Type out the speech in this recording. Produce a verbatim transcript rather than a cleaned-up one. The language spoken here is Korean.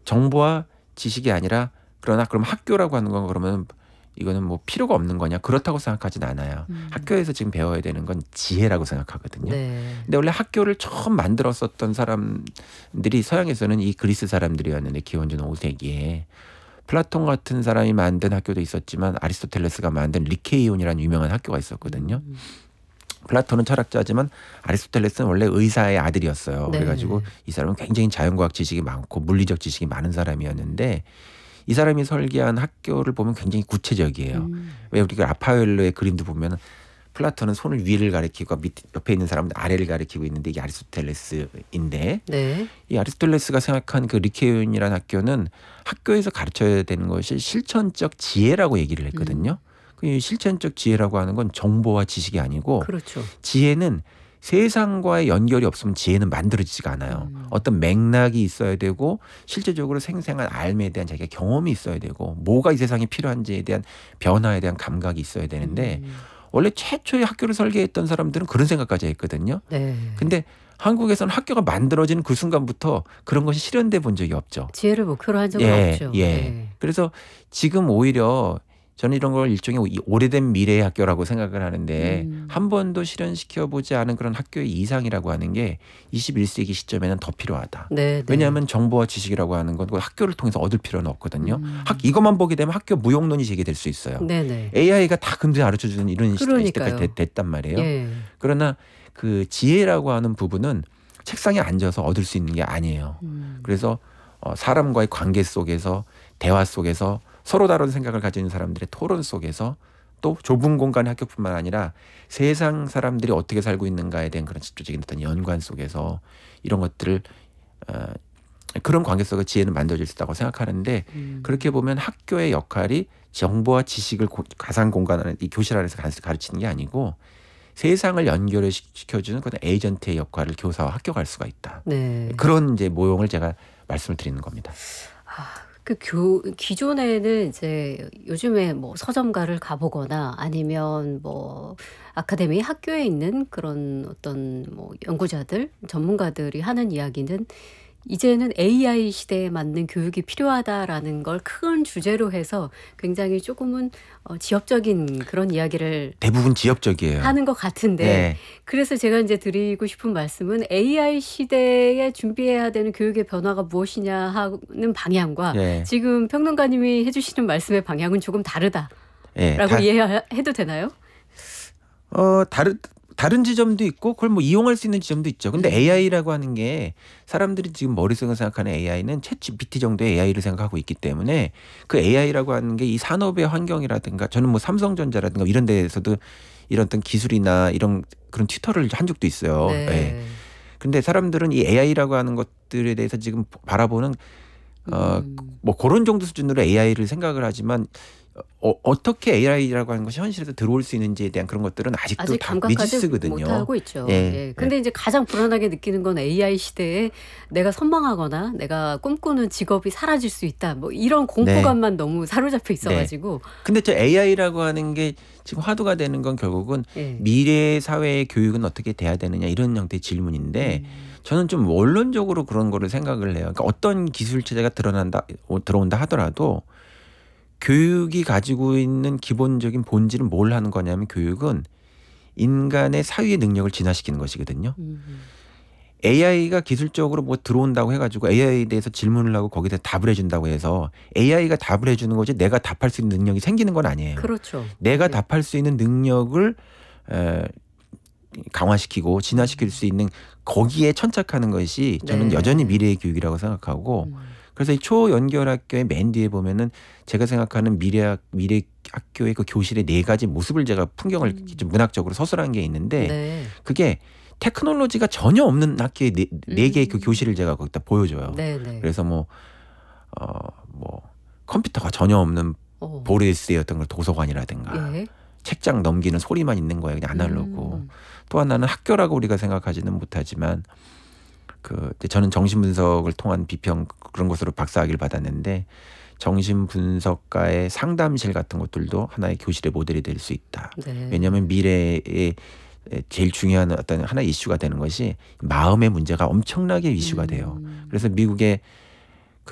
정보와 지식이 아니라 그러나 그럼 학교라고 하는 건 그러면 이거는 뭐 필요가 없는 거냐? 그렇다고 생각하진 않아요. 음. 학교에서 지금 배워야 되는 건 지혜라고 생각하거든요. 네. 근데 원래 학교를 처음 만들었었던 사람들이 서양에서는 이 그리스 사람들이었는데 기원전 오 세기에 플라톤 같은 사람이 만든 학교도 있었지만 아리스토텔레스가 만든 리케이온이라는 유명한 학교가 있었거든요. 음. 플라톤은 철학자지만 아리스토텔레스는 원래 의사의 아들이었어요. 네. 그래가지고 이 사람은 굉장히 자연과학 지식이 많고 물리적 지식이 많은 사람이었는데 이 사람이 설계한 학교를 보면 굉장히 구체적이에요. 음. 왜 우리가 라파엘로의 그림도 보면 플라톤은 손을 위를 가리키고 밑 옆에 있는 사람은 아래를 가리키고 있는데 이게 아리스토텔레스인데 네. 이 아리스토텔레스가 생각한 그 리케이온이라는 학교는 학교에서 가르쳐야 되는 것이 실천적 지혜라고 얘기를 했거든요. 그 실천적 지혜라고 하는 건 정보와 지식이 아니고 그렇죠. 지혜는 세상과의 연결이 없으면 지혜는 만들어지지가 않아요. 음. 어떤 맥락이 있어야 되고 실제적으로 생생한 삶에 대한 자기가 경험이 있어야 되고 뭐가 이 세상에 필요한지에 대한 변화에 대한 감각이 있어야 되는데 음. 원래 최초의 학교를 설계했던 사람들은 그런 생각까지 했거든요. 네. 근데 한국에서는 학교가 만들어지는 그 순간부터 그런 것이 실현돼 본 적이 없죠. 지혜를 목표로 한 적은 예, 없죠. 예. 네. 그래서 지금 오히려 저는 이런 걸 일종의 이 오래된 미래의 학교라고 생각을 하는데 음. 한 번도 실현시켜 보지 않은 그런 학교의 이상이라고 하는 게 이십일 세기 시점에는 더 필요하다. 네, 네. 왜냐하면 정보와 지식이라고 하는 건 학교를 통해서 얻을 필요는 없거든요. 음. 학 이것만 보게 되면 학교 무용론이 제기될 수 있어요. 네네. 에이아이가 다 근데 가르쳐주는 이런 시대- 그러니까요. 시대까지 됐, 됐단 말이에요. 예. 그러나 그 지혜라고 하는 부분은 책상에 앉아서 얻을 수 있는 게 아니에요. 음. 그래서 어, 사람과의 관계 속에서 대화 속에서 서로 다른 생각을 가지는 사람들의 토론 속에서 또 좁은 공간의 학교뿐만 아니라 세상 사람들이 어떻게 살고 있는가에 대한 그런 집중적인 어떤 연관 속에서 이런 것들을 어, 그런 관계 속에 지혜는 만들어질 수 있다고 생각하는데 음. 그렇게 보면 학교의 역할이 정보와 지식을 고, 가상 공간 안에 이 교실 안에서 가르치는 게 아니고 세상을 연결을 시켜주는 그런 에이전트의 역할을 교사와 학교가 할 수가 있다. 네. 그런 이제 모형을 제가 말씀을 드리는 겁니다. 그 교, 기존에는 이제 요즘에 뭐 서점가를 가보거나 아니면 뭐 아카데미 학교에 있는 그런 어떤 뭐 연구자들, 전문가들이 하는 이야기는 이제는 에이아이 시대에 맞는 교육이 필요하다라는 걸 큰 주제로 해서 굉장히 조금은 어, 지역적인 그런 이야기를 대부분 지역적이에요. 하는 것 같은데 네. 그래서 제가 이제 드리고 싶은 말씀은 에이아이 시대에 준비해야 되는 교육의 변화가 무엇이냐 하는 방향과 네. 지금 평론가님이 해주시는 말씀의 방향은 조금 다르다라고 네, 다- 이해해도 되나요? 어, 다른 다른 지점도 있고 그걸 뭐 이용할 수 있는 지점도 있죠. 근데 음. 에이아이라고 하는 게 사람들이 지금 머릿속에 생각하는 에이아이는 챗 지피티 정도의 에이아이를 생각하고 있기 때문에 그 에이아이라고 하는 게 이 산업의 환경이라든가 저는 뭐 삼성전자라든가 이런 데에서도 이런 어떤 기술이나 이런 그런 튜터를 한 적도 있어요. 네. 예. 근데 사람들은 이 에이아이라고 하는 것들에 대해서 지금 바라보는 어, 음. 뭐 그런 정도 수준으로 에이아이를 생각을 하지만 어, 어떻게 에이아이라고 하는 것이 현실에서 들어올 수 있는지에 대한 그런 것들은 아직도 아직 다 감각하지 미지수거든요. 못하고 있죠. 예. 예. 근데 이제 가장 불안하게 느끼는 건 에이아이 시대에 내가 선망하거나 내가 꿈꾸는 직업이 사라질 수 있다. 뭐 이런 공포감만 너무 사로잡혀 있어가지고. 근데 저 에이아이라고 하는 게 지금 화두가 되는 건 결국은 예. 미래 사회의 교육은 어떻게 돼야 되느냐 이런 형태의 질문인데 음. 저는 좀 원론적으로 그런 거를 생각을 해요. 그러니까 어떤 기술 체제가 드러난다 들어온다 하더라도 교육이 가지고 있는 기본적인 본질은 뭘 하는 거냐면 교육은 인간의 사유의 능력을 진화시키는 것이거든요. 음. 에이아이가 기술적으로 뭐 들어온다고 해가지고 에이아이에 대해서 질문을 하고 거기에 대해서 답을 해준다고 해서 에이아이가 답을 해주는 거지 내가 답할 수 있는 능력이 생기는 건 아니에요. 그렇죠. 내가 네. 답할 수 있는 능력을 에, 강화시키고 진화시킬 수 있는 거기에 천착하는 것이 저는 네. 여전히 미래의 교육이라고 생각하고 음. 그래서 이 초연결학교의 맨 뒤에 보면은 제가 생각하는 미래 미래 학교의 그 교실의 네 가지 모습을 제가 풍경을 음. 좀 문학적으로 서술한 게 있는데 네. 그게 테크놀로지가 전혀 없는 학교의 네, 네 개의 그 음. 교실을 제가 거기다 보여줘요. 네, 네. 그래서 뭐, 어, 뭐 컴퓨터가 전혀 없는 어. 보르디스의 어떤 그 도서관이라든가 예. 책장 넘기는 소리만 있는 거예요. 그냥 아날로그. 음. 또 하나는 학교라고 우리가 생각하지는 못하지만 그 이제 저는 정신분석을 통한 비평 그런 것으로 박사학위를 받았는데 정신분석가의 상담실 같은 것들도 하나의 교실의 모델이 될 수 있다. 네. 왜냐하면 미래에 제일 중요한 어떤 하나의 이슈가 되는 것이 마음의 문제가 엄청나게 이슈가 돼요. 음. 그래서 미국의